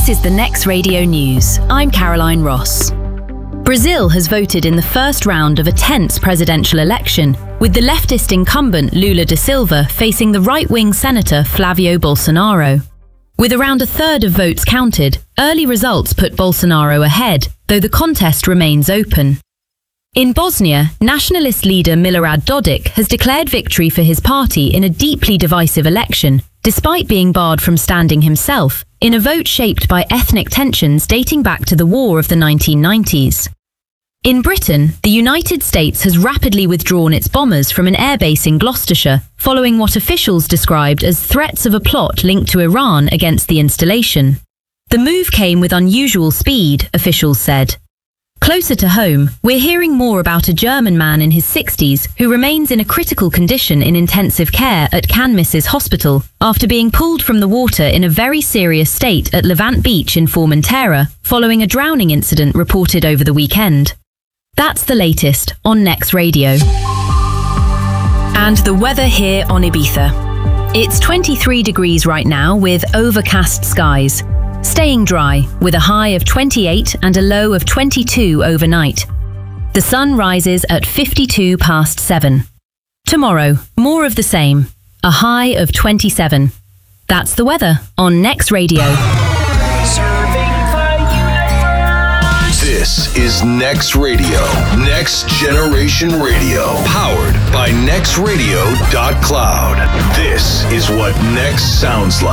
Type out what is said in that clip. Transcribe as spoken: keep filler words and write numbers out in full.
This is the Next Radio News. I'm Caroline Ross. Brazil has voted in the first round of a tense presidential election, with the leftist incumbent Lula da Silva facing the right-wing senator Flavio Bolsonaro. With around a third of votes counted, early results put Bolsonaro ahead, though the contest remains open. In Bosnia, nationalist leader Milorad Dodik has declared victory for his party in a deeply divisive election, despite being barred from standing himself, in a vote shaped by ethnic tensions dating back to the war of the nineteen nineties. In Britain, the United States has rapidly withdrawn its bombers from an airbase in Gloucestershire, following what officials described as threats of a plot linked to Iran against the installation. The move came with unusual speed, officials said. Closer to home, we're hearing more about a German man in his sixties who remains in a critical condition in intensive care at Canmisses Hospital after being pulled from the water in a very serious state at Levant Beach in Formentera following a drowning incident reported over the weekend. That's the latest on Next Radio. And the weather here on Ibiza. It's twenty-three degrees right now with overcast skies. Staying dry, with a high of twenty-eight and a low of twenty-two overnight. The sun rises at fifty-two past seven. Tomorrow, more of the same, a high of twenty-seven. That's the weather on Next Radio. This is Next Radio, Next Generation Radio, powered by next radio dot cloud. This is what Next sounds like.